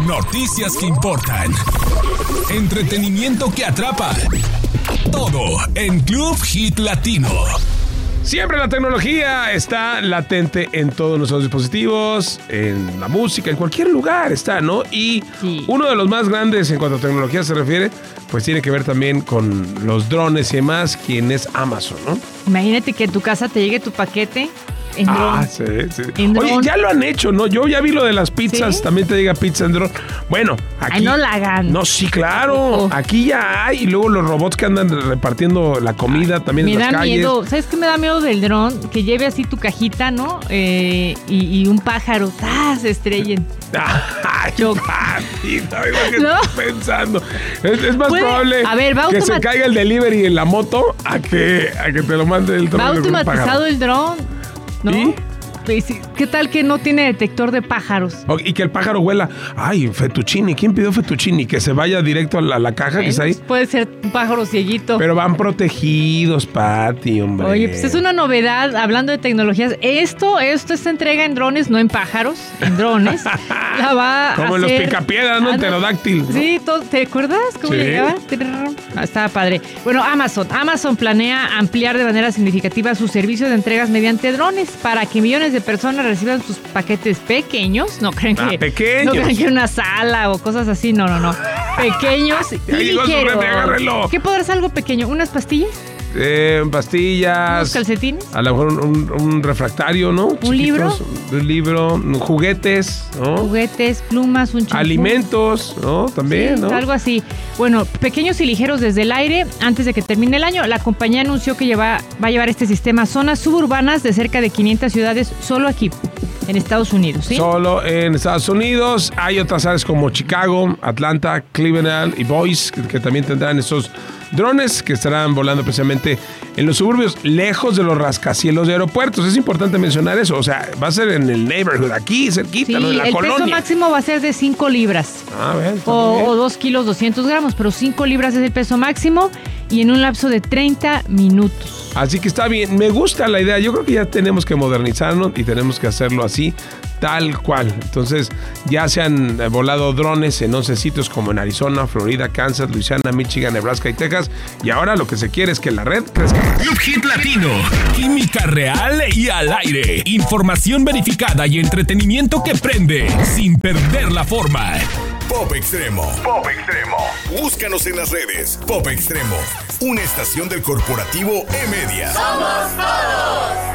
Noticias que importan. Entretenimiento que atrapa. Todo en Club Hit Latino. Siempre la tecnología está latente en todos nuestros dispositivos, en la música, en cualquier lugar está, ¿no? Y uno de los más grandes en cuanto a tecnología se refiere, pues tiene que ver también con los drones y demás, quien es Amazon, ¿no? Imagínate que a tu casa te llegue tu paquete en dron. Sí. Oye, ya lo han hecho, ¿no? Yo ya vi lo de las pizzas, ¿sí? También te llega pizza en dron. Bueno, aquí... Ay, no la hagan. No, sí, claro. Aquí ya hay. Y luego los robots que andan repartiendo la comida también en las calles. Me da miedo. ¿Sabes qué me da miedo del dron? Que lleve así tu cajita, ¿no? Y un pájaro. Se estrellen. Ay, patita, ¿no? Pensando. Es más probable que se caiga el delivery en la moto a que te lo mande el dron. Va automatizado el dron, ¿no? ¿Y? ¿Qué tal que no tiene detector de pájaros? Y que el pájaro huela. Ay, fettuccine. ¿Quién pidió fettuccine? Que se vaya directo a la caja que está ahí. Puede ser un pájaro cieguito. Pero van protegidos, Pati, hombre. Oye, pues es una novedad. Hablando de tecnologías, esta entrega en drones, no en pájaros, en drones. La va como en los picapiedras, ¿no? En pterodáctil. Sí, ¿te acuerdas cómo llegaba? Estaba padre. Bueno, Amazon planea ampliar de manera significativa su servicio de entregas mediante drones para que millones de personas reciban sus paquetes pequeños. No creen que pequeños. No creen que una sala o cosas así. No. Pequeños y ligeros. ¿Qué podrá ser algo pequeño? ¿Unas pastillas? Pastillas. ¿Unos calcetines? A lo mejor un refractario, ¿no? ¿Un libro? Un libro, juguetes, ¿no? Juguetes, plumas, un champú. Alimentos, ¿no? También, sí, ¿no? Algo así. Bueno, pequeños y ligeros desde el aire. Antes de que termine el año, la compañía anunció que va a llevar este sistema a zonas suburbanas de cerca de 500 ciudades solo aquí, en Estados Unidos, ¿sí? Solo en Estados Unidos. Hay otras áreas como Chicago, Atlanta, Cleveland y Boise que también tendrán esos drones que estarán volando precisamente en los suburbios, lejos de los rascacielos de aeropuertos. Es importante mencionar eso. O sea, va a ser en el neighborhood, aquí, cerquita, ¿no? En la colonia. El peso máximo va a ser de 5 libras. O 2 kilos 200 gramos, pero 5 libras es el peso máximo y en un lapso de 30 minutos. Así que está bien. Me gusta la idea. Yo creo que ya tenemos que modernizarnos y tenemos que hacerlo así, tal cual. Entonces, ya se han volado drones en 11 sitios como en Arizona, Florida, Kansas, Luisiana, Michigan, Nebraska y Texas. Y ahora lo que se quiere es que la red crezca más. Club Hit Latino. Química real y al aire. Información verificada y entretenimiento que prende sin perder la forma. Pop Extremo. Búscanos en las redes. Pop Extremo, una estación del corporativo E-Media. ¡Somos todos!